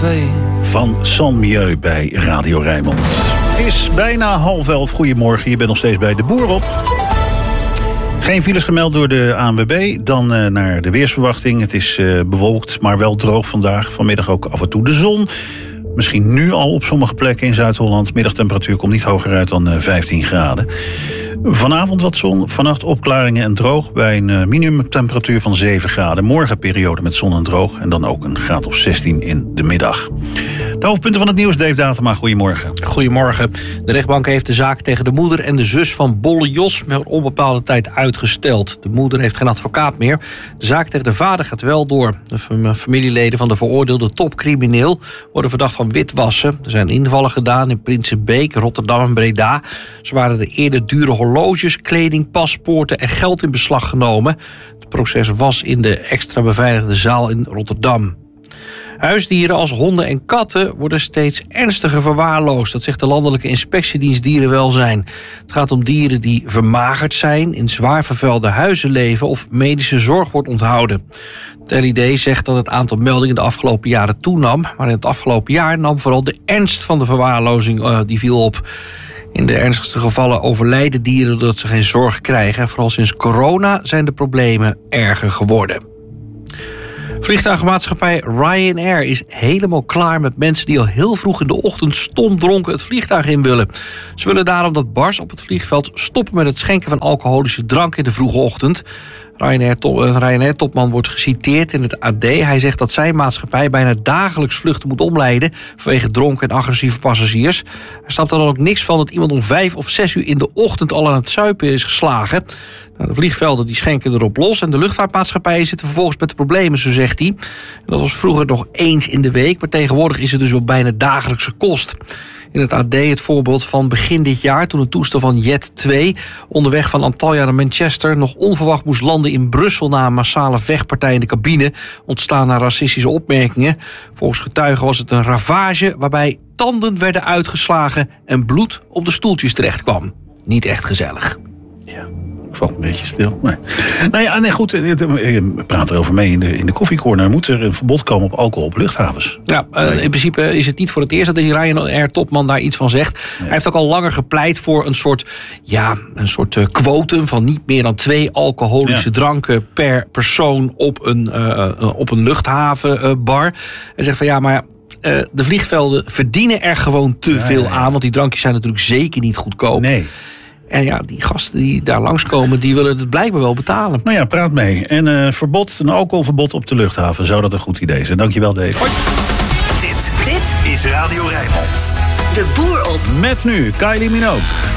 twee. Van San Mieu bij Radio Rijnmond. Het is bijna 10:30. Goedemorgen, je bent nog steeds bij De Boer op. Geen files gemeld door de ANWB. Dan naar de weersverwachting. Het is bewolkt, maar wel droog vandaag. Vanmiddag ook af en toe de zon. Misschien nu al op sommige plekken in Zuid-Holland. Middagtemperatuur komt niet hoger uit dan 15 graden. Vanavond wat zon, vannacht opklaringen en droog... bij een minimumtemperatuur van 7 graden. Morgen periode met zon en droog. En dan ook een graad of 16 in de middag. De hoofdpunten van het nieuws, Dave Datema. Goedemorgen. Goedemorgen. De rechtbank heeft de zaak tegen de moeder en de zus van Bolle Jos... met onbepaalde tijd uitgesteld. De moeder heeft geen advocaat meer. De zaak tegen de vader gaat wel door. De familieleden van de veroordeelde topcrimineel... worden verdacht van witwassen. Er zijn invallen gedaan in Prinsenbeek, Rotterdam en Breda. Zo waren er eerder dure horloges, kleding, paspoorten en geld in beslag genomen. Het proces was in de extra beveiligde zaal in Rotterdam. Huisdieren als honden en katten worden steeds ernstiger verwaarloosd. Dat zegt de Landelijke Inspectiedienst Dierenwelzijn. Het gaat om dieren die vermagerd zijn, in zwaar vervuilde huizen leven of medische zorg wordt onthouden. Het LID zegt dat het aantal meldingen de afgelopen jaren toenam. Maar in het afgelopen jaar nam vooral de ernst van de verwaarlozing die viel op. In de ernstigste gevallen overlijden dieren doordat ze geen zorg krijgen. Vooral sinds corona zijn de problemen erger geworden. Vliegtuigmaatschappij Ryanair is helemaal klaar met mensen die al heel vroeg in de ochtend stomdronken het vliegtuig in willen. Ze willen daarom dat bars op het vliegveld stoppen met het schenken van alcoholische drank in de vroege ochtend. Ryanair-topman wordt geciteerd in het AD. Hij zegt dat zijn maatschappij bijna dagelijks vluchten moet omleiden vanwege dronken en agressieve passagiers. Er snapt er dan ook niks van dat iemand om 5 of 6 uur in de ochtend al aan het zuipen is geslagen. Nou, de vliegvelden die schenken erop los en de luchtvaartmaatschappijen zitten vervolgens met de problemen, zo zegt hij. En dat was vroeger nog eens in de week, maar tegenwoordig is het dus wel bijna dagelijkse kost. In het AD het voorbeeld van begin dit jaar, toen een toestel van Jet 2 onderweg van Antalya naar Manchester nog onverwacht moest landen in Brussel na een massale vechtpartij in de cabine, ontstaan naar racistische opmerkingen. Volgens getuigen was het een ravage waarbij tanden werden uitgeslagen en bloed op de stoeltjes terecht kwam. Niet echt gezellig. Ja. Valt een beetje stil. Maar... goed. We praten erover mee in de koffiecorner. Moet er een verbod komen op alcohol op luchthavens? Ja, in principe is het niet voor het eerst dat de Ryanair-topman daar iets van zegt. Nee. Hij heeft ook al langer gepleit voor een soort quotum van niet meer dan 2 alcoholische dranken per persoon op een luchthavenbar. Hij zegt van de vliegvelden verdienen er gewoon te veel aan, want die drankjes zijn natuurlijk zeker niet goedkoop. Nee. En die gasten die daar langskomen, die willen het blijkbaar wel betalen. Nou ja, praat mee. En een alcoholverbod op de luchthaven. Zou dat een goed idee zijn? Dankjewel, Dave. Hoi. Dit is Radio Rijnmond. De Boer op. Met nu Kylie Minogue.